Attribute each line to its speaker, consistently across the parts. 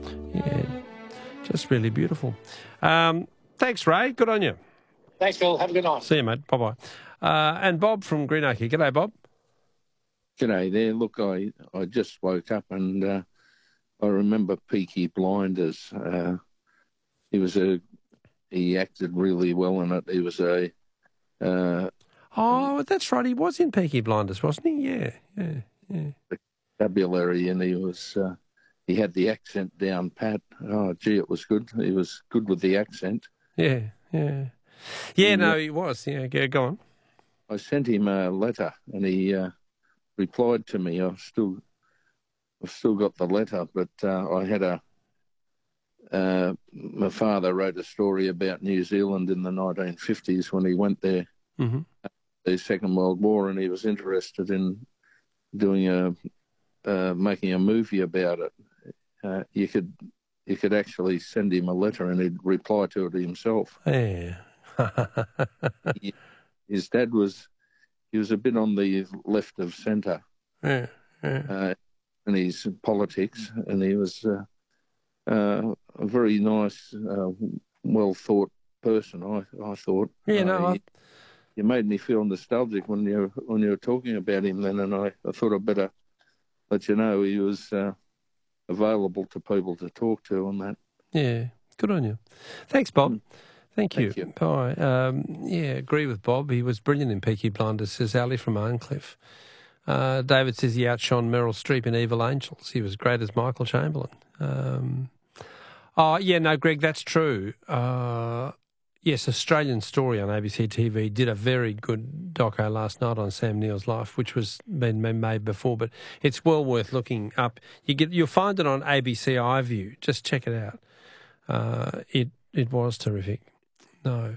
Speaker 1: Yeah, just really beautiful. Thanks, Ray. Good on you.
Speaker 2: Thanks, Phil. Have a good night.
Speaker 1: See you, mate. Bye-bye. And Bob from Greenacre. G'day, Bob.
Speaker 3: G'day there. Look, I just woke up and I remember Peaky Blinders. He acted really well in it. He was a...
Speaker 1: oh, that's right. He was in Peaky Blinders, wasn't he? Yeah.
Speaker 3: Vocabulary, and he had the accent down pat. Oh, gee, it was good. He was good with the accent.
Speaker 1: Yeah. No, he was. Yeah, go on.
Speaker 3: I sent him a letter, and he replied to me. I've still got the letter, but I had my father wrote a story about New Zealand in the 1950s when he went there, the Second World War, and he was interested in doing making a movie about it. You could actually send him a letter and he'd reply to it himself.
Speaker 1: Yeah.
Speaker 3: His dad was a bit on the left of centre in his politics, and he was a very nice, well thought person. I thought. You made me feel nostalgic when you were talking about him then, and I thought I'd better let you know he was available to people to talk to on that.
Speaker 1: Yeah, good on you. Thanks, Bob. Thank you. Bye. Agree with Bob. He was brilliant in Peaky Blinders, says Ali from Arncliffe. David says he outshone Meryl Streep in Evil Angels. He was great as Michael Chamberlain. Greg, that's true. Yes, Australian Story on ABC TV did a very good doco last night on Sam Neill's life, which was been made before, but it's well worth looking up. You'll find it on ABC iView. Just check it out. It was terrific. No.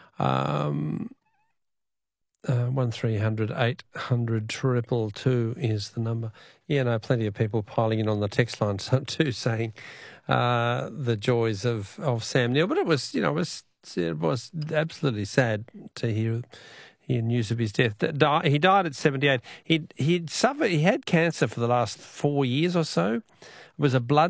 Speaker 1: 1300 800 222 is the number. Yeah, no, plenty of people piling in on the text line too, saying the joys of Sam Neill. But it was absolutely sad to hear news of his death. He died at 78. He had cancer for the last 4 years or so. It was a blood